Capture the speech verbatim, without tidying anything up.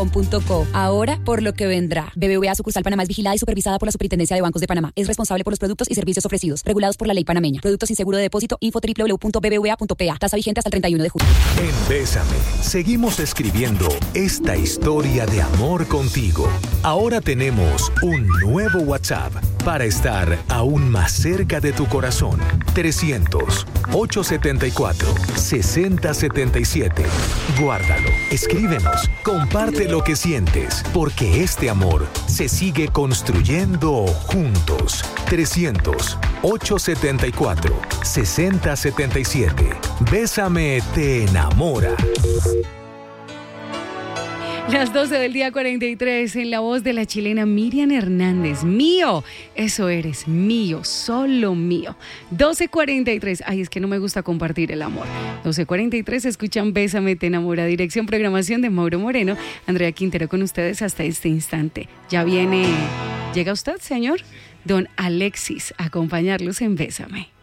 Punto co. Ahora, por lo que vendrá. B B V A sucursal Panamá es vigilada y supervisada por la Superintendencia de Bancos de Panamá. Es responsable por los productos y servicios ofrecidos, regulados por la ley panameña. Productos sin seguro de depósito. Info doble u doble u doble u punto b b v a punto p a. Tasa vigente hasta el treinta y uno de julio. En Bésame, seguimos escribiendo esta historia de amor contigo. Ahora tenemos un nuevo WhatsApp para estar aún más cerca de tu corazón. trescientos, ochocientos setenta y cuatro, sesenta setenta y siete. Guárdalo, escríbenos, comparte lo que sientes, porque este amor se sigue construyendo juntos. trescientos, ochocientos setenta y cuatro, sesenta setenta y siete. Bésame te enamora. Las doce del día cuarenta y tres, en la voz de la chilena Miriam Hernández. Mío, eso eres, mío, solo mío. doce cuarenta y tres, ay, es que no me gusta compartir el amor. doce cuarenta y tres, escuchan Bésame te enamora. Dirección, programación de Mauro Moreno. Andrea Quintero con ustedes hasta este instante. Ya viene, ¿llega usted, señor? Don Alexis, a acompañarlos en Bésame.